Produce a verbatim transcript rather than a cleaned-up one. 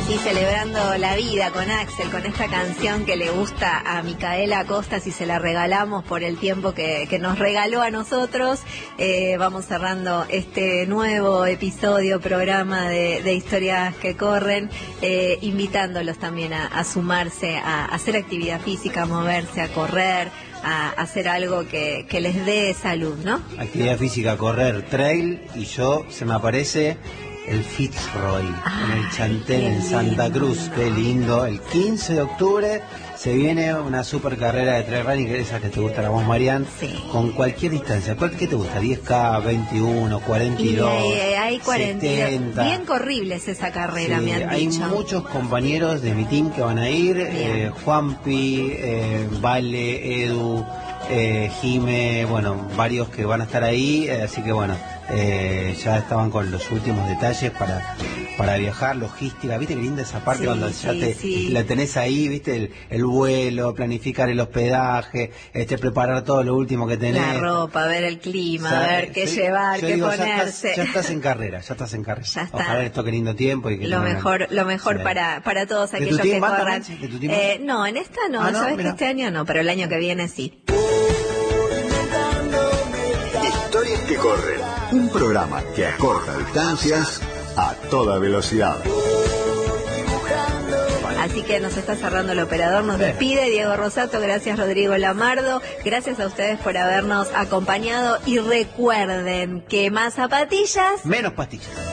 Así celebrando la vida con Axel, con esta canción que le gusta a Micaela Acosta, si se la regalamos por el tiempo que, que nos regaló a nosotros. Eh, vamos cerrando este nuevo episodio, programa de, de Historias que Corren, eh, invitándolos también a, a sumarse, a, a hacer actividad física, a moverse, a correr, a hacer algo que, que les dé salud, ¿no? Actividad física, correr, trail, y yo, se me aparece el Fitzroy, ah, en el Chantel, en Santa Cruz. Qué lindo. El quince de octubre se viene una super carrera de trail running, que es esa que te gusta a vos, Marian, sí, con cualquier distancia. ¿Cuál, ¿Qué te gusta? ¿diez K, veintiuno, cuarenta y dos, y, eh, hay cuarenta y dos, setenta? Bien corrible es esa carrera, sí, me han hay dicho. Hay muchos compañeros de mi team que van a ir, eh, Juanpi, eh, Vale, Edu, eh, Jime, bueno, varios que van a estar ahí, eh, así que bueno, eh, ya estaban con los últimos detalles para para viajar, logística. ¿Viste qué linda esa parte, sí, cuando ya sí, te sí. la tenés ahí? ¿Viste? El, el vuelo, planificar el hospedaje, este preparar todo lo último que tenés, la ropa, ver el clima, o sea, ver qué sí, llevar, qué digo, ponerse. Ya estás, ya estás en carrera, ya estás en carrera. Ya está. Ojalá les toque lindo tiempo y que lo mejor, lo mejor sí, para para todos aquellos que corran. Eh, no, en esta no, ah, no, sabes que este año no, pero el año que viene sí. Historias que Corren, un programa que acorta distancias a toda velocidad. Así que nos está cerrando el operador, nos despide Diego Rosato, gracias Rodrigo Lamardo, gracias a ustedes por habernos acompañado y recuerden que más zapatillas, menos pastillas.